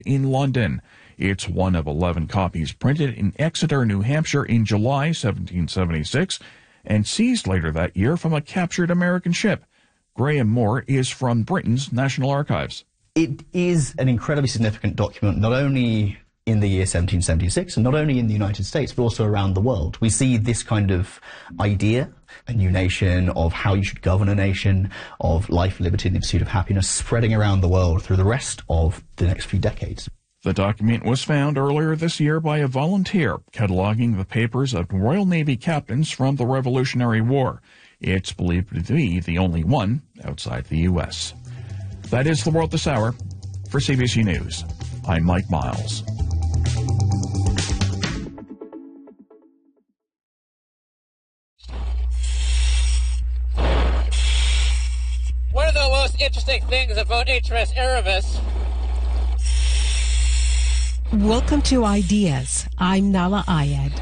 in London. It's one of 11 copies printed in Exeter, New Hampshire in July 1776 and seized later that year from a captured American ship. Graham Moore is from Britain's National Archives. It is an incredibly significant document, not only in the year 1776, and not only in the United States, but also around the world. We see this kind of idea, a new nation, of how you should govern a nation, of life, liberty, and the pursuit of happiness, spreading around the world through the rest of the next few decades. The document was found earlier this year by a volunteer cataloging the papers of Royal Navy captains from the Revolutionary War. It's believed to be the only one outside the U.S. That is The World This Hour. For CBC News, I'm Mike Miles. One of the most interesting things about HMS Erebus. Welcome to Ideas. I'm Nala Ayed.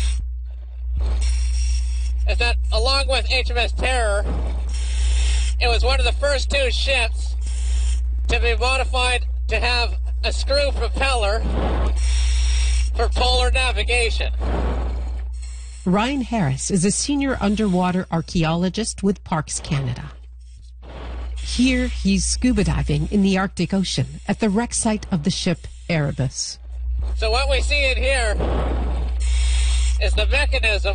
Is that along with HMS Terror, it was one of the first two ships to be modified to have a screw propeller for polar navigation. Ryan Harris is a senior underwater archaeologist with Parks Canada. Here, he's scuba diving in the Arctic Ocean at the wreck site of the ship Erebus. So what we see in here is the mechanism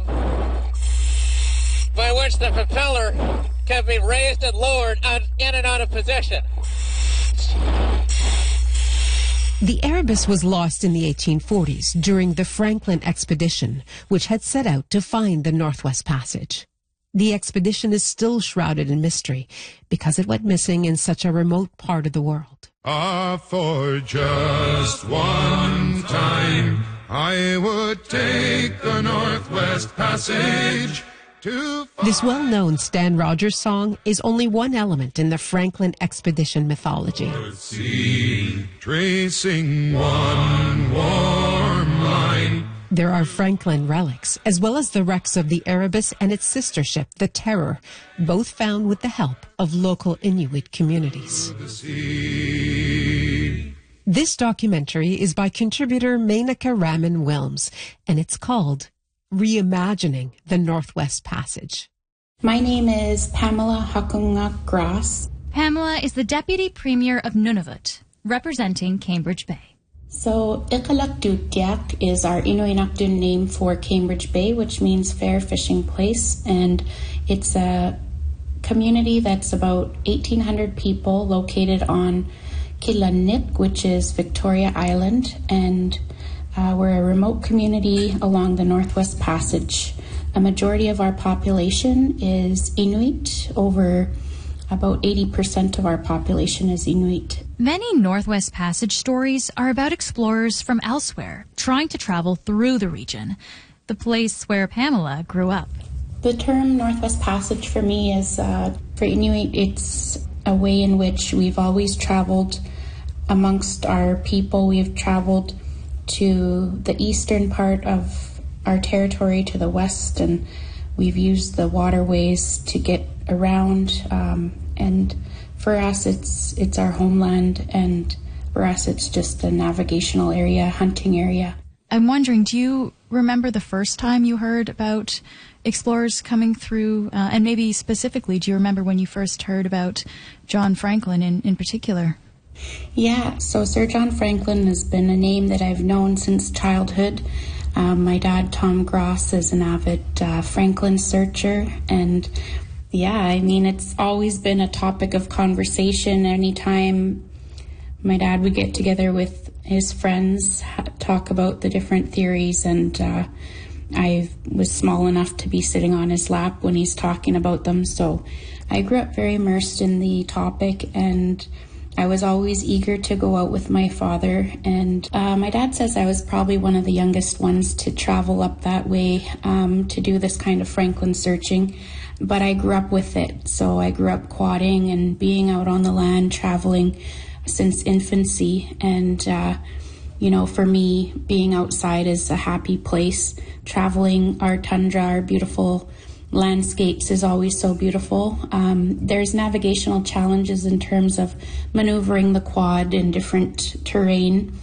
by which the propeller can be raised and lowered in and out of position. The Erebus was lost in the 1840s during the Franklin expedition, which had set out to find the Northwest Passage. The expedition is still shrouded in mystery because it went missing in such a remote part of the world. For just one time, I would take the Northwest Passage to... This well-known Stan Rogers song is only one element in the Franklin expedition mythology. Sea, tracing one warm line. There are Franklin relics, as well as the wrecks of the Erebus and its sister ship, the Terror, both found with the help of local Inuit communities. This documentary is by contributor Menaka Raman Wilms, and it's called Reimagining the Northwest Passage. My name is Pamela Hakungak Gross. Pamela is the Deputy Premier of Nunavut, representing Cambridge Bay. So, Iqalaktuutiak is our Inuinnaqtun name for Cambridge Bay, which means fair fishing place, and it's a community that's about 1,800 people located on Kilanit, which is Victoria Island, and we're a remote community along the Northwest Passage. A majority of our population is Inuit. Over about 80% of our population is Inuit. Many Northwest Passage stories are about explorers from elsewhere trying to travel through the region, the place where Pamela grew up. The term Northwest Passage for me is, for Inuit, it's a way in which we've always traveled amongst our people. We've traveled to the eastern part of our territory, to the west, and we've used the waterways to get around, and for us it's our homeland, and for us it's just a navigational area, hunting area. I'm wondering, do you remember the first time you heard about explorers coming through, and maybe specifically, do you remember when you first heard about John Franklin in particular? Yeah, so Sir John Franklin has been a name that I've known since childhood. My dad, Tom Gross, is an avid Franklin searcher, and yeah, I mean, it's always been a topic of conversation. Anytime my dad would get together with his friends, talk about the different theories, and I was small enough to be sitting on his lap when he's talking about them, so I grew up very immersed in the topic, and I was always eager to go out with my father, and my dad says I was probably one of the youngest ones to travel up that way to do this kind of Franklin searching, but I grew up with it. So I grew up quadding and being out on the land, traveling since infancy, and you know, for me, being outside is a happy place. Traveling our tundra, our beautiful landscapes is always so beautiful. There's navigational challenges in terms of maneuvering the quad in different terrain.